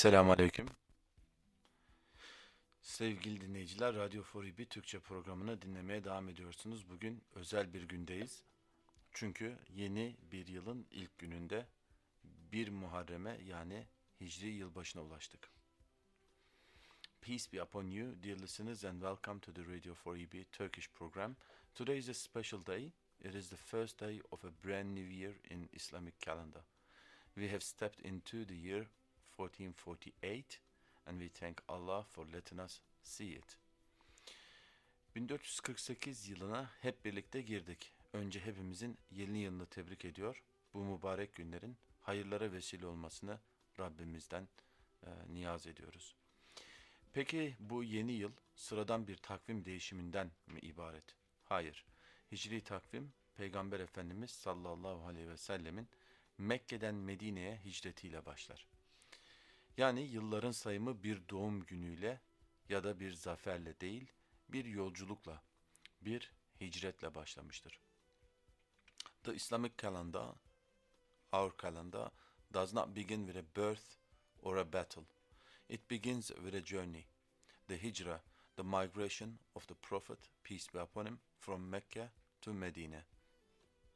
Selamünaleyküm. Sevgili dinleyiciler, Radyo 4EB Türkçe programını dinlemeye devam ediyorsunuz. Bugün özel bir gündeyiz. Çünkü yeni bir yılın ilk gününde 1 Muharrem'e yani Hicri yılbaşına ulaştık. Peace be upon you, dear listeners, and welcome to the Radio 4EB Turkish program. Today is a special day. It is the first day of a brand new year in Islamic calendar. We have stepped into the year 1448 and we thank Allah for letting us see it. 1448 yılına hep birlikte girdik. Önce hepimizin yeni yılını tebrik ediyor. Bu mübarek günlerin hayırlara vesile olmasını Rabbimizden niyaz ediyoruz. Peki bu yeni yıl sıradan bir takvim değişiminden mi ibaret? Hayır. Hicri takvim Peygamber Efendimiz sallallahu aleyhi ve sellemin Mekke'den Medine'ye hicretiyle başlar. Yani yılların sayımı bir doğum günüyle ya da bir zaferle değil, bir yolculukla, bir hicretle başlamıştır. The Islamic calendar, our calendar, does not begin with a birth or a battle. It begins with a journey, the hijrah, the migration of the Prophet, peace be upon him, from Mecca to Medine.